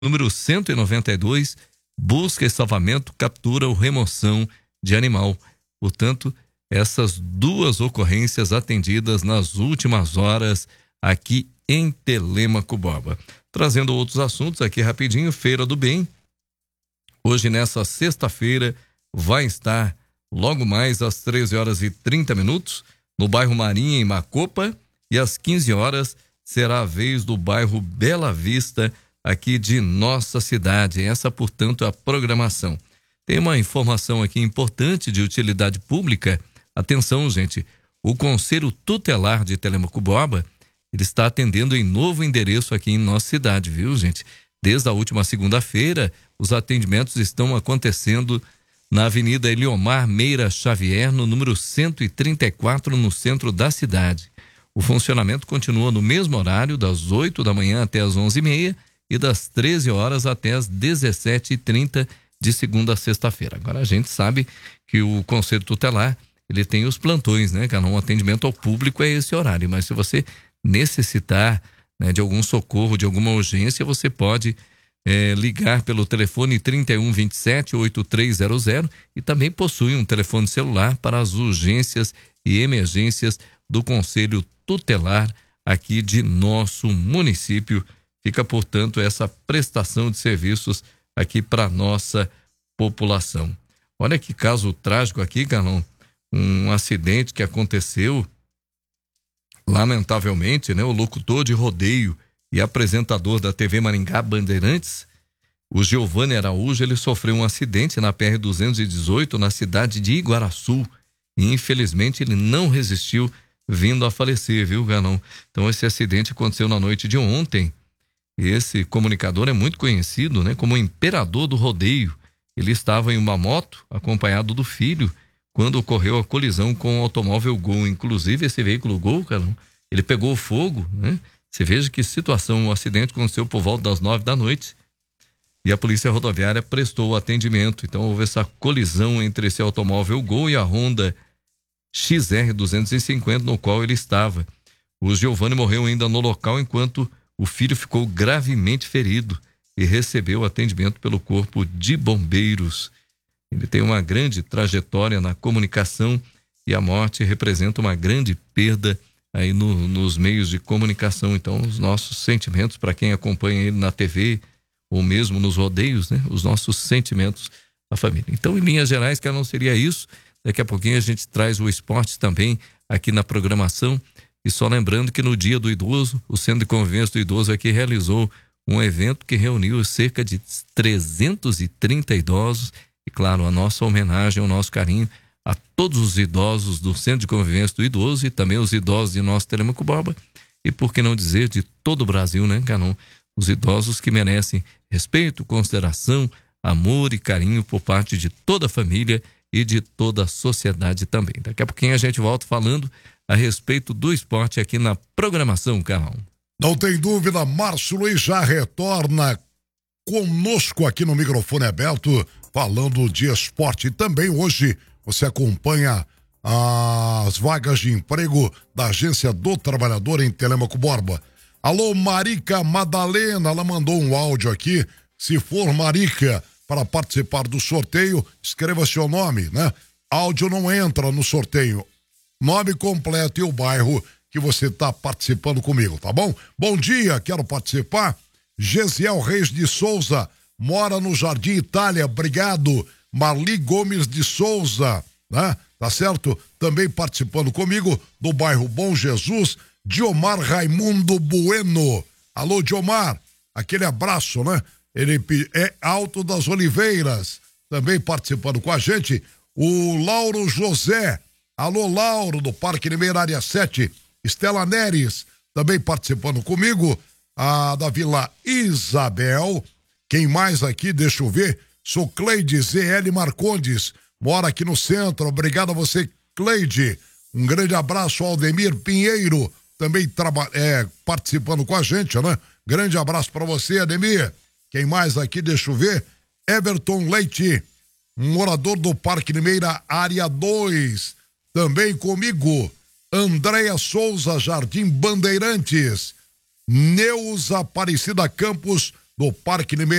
número 192, busca e salvamento, captura ou remoção de animal. Portanto, essas duas ocorrências atendidas nas últimas horas aqui em Telêmaco Borba. Trazendo outros assuntos aqui rapidinho, Feira do Bem. Hoje, nessa sexta-feira, vai estar logo mais às 13h30 no bairro Marinha, em Macopa, e às 15h será a vez do bairro Bela Vista, aqui de nossa cidade. Essa, portanto, é a programação. Tem uma informação aqui importante de utilidade pública. Atenção, gente, o Conselho Tutelar de Telêmaco Borba, ele está atendendo em novo endereço aqui em nossa cidade, viu, gente? Desde a última segunda-feira, os atendimentos estão acontecendo na Avenida Eliomar Meira Xavier, no número 134, no centro da cidade. O funcionamento continua no mesmo horário, das 8 da manhã até as 11h30 e das 13h até as 17h30, de segunda a sexta-feira. Agora, a gente sabe que o Conselho Tutelar, ele tem os plantões, né? Um atendimento ao público é esse horário, mas se você necessitar, né, de algum socorro, de alguma urgência, você pode ligar pelo telefone 3127-8300 e também possui um telefone celular para as urgências e emergências do Conselho Tutelar aqui de nosso município. Fica, portanto, essa prestação de serviços aqui para nossa população. Olha que caso trágico aqui, Carlão. Um acidente que aconteceu, lamentavelmente, né? O locutor de rodeio e apresentador da TV Maringá Bandeirantes, o Giovanni Araújo, ele sofreu um acidente na PR-218 na cidade de Iguaraçu e infelizmente ele não resistiu, vindo a falecer, viu, Carlão? Então esse acidente aconteceu na noite de ontem. Esse comunicador é muito conhecido, né, como o imperador do rodeio. Ele estava em uma moto, acompanhado do filho, quando ocorreu a colisão com o automóvel Gol. Inclusive, esse veículo Gol, cara, ele pegou fogo, né? Você veja que situação. O acidente aconteceu por volta das 9 da noite e a Polícia Rodoviária prestou o atendimento. Então, houve essa colisão entre esse automóvel Gol e a Honda XR 250, no qual ele estava. O Giovanni morreu ainda no local, enquanto o filho ficou gravemente ferido e recebeu atendimento pelo Corpo de Bombeiros. Ele tem uma grande trajetória na comunicação e a morte representa uma grande perda aí nos meios de comunicação. Então, os nossos sentimentos para quem acompanha ele na TV ou mesmo nos rodeios, né? Os nossos sentimentos à família. Então, em linhas gerais, que não seria isso. Daqui a pouquinho a gente traz o esporte também aqui na programação. E só lembrando que no Dia do Idoso, o Centro de Convivência do Idoso aqui realizou um evento que reuniu cerca de 330 idosos. E, claro, a nossa homenagem, o nosso carinho a todos os idosos do Centro de Convivência do Idoso e também os idosos de nosso Telêmaco Borba. E por que não dizer de todo o Brasil, né, Canon? Os idosos que merecem respeito, consideração, amor e carinho por parte de toda a família e de toda a sociedade também. Daqui a pouquinho a gente volta falando a respeito do esporte aqui na programação, Carlão. Não tem dúvida, Márcio Luiz já retorna conosco aqui no microfone aberto, falando de esporte. E também hoje você acompanha as vagas de emprego da Agência do Trabalhador em Telêmaco Borba. Alô, Marica Madalena, ela mandou um áudio aqui. Se for Marica, para participar do sorteio, escreva seu nome, né? Áudio não entra no sorteio. Nome completo e o bairro que você está participando comigo, tá bom? Bom dia, quero participar. Gesiel Reis de Souza, mora no Jardim Itália, obrigado. Marli Gomes de Souza, né? Tá certo? Também participando comigo do bairro Bom Jesus, Diomar Raimundo Bueno. Alô, Diomar, aquele abraço, né? Ele é Alto das Oliveiras, também participando com a gente. O Lauro José, alô, Lauro, do Parque Limeira, área 7. Estela Neres, também participando comigo. A da Vila Isabel. Quem mais aqui? Deixa eu ver. Sou Cleide ZL Marcondes, mora aqui no centro. Obrigado a você, Cleide. Um grande abraço ao Aldemir Pinheiro, também participando com a gente, né? Grande abraço para você, Ademir. Quem mais aqui? Deixa eu ver. Everton Leite, morador do Parque Limeira, área 2. Também comigo. Andréia Souza, Jardim Bandeirantes. Neuza Aparecida Campos, do Parque Limeira.